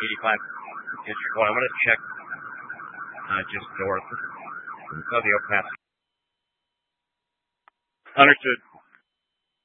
85 District 1. I'm going to check just north of the Pass. Understood.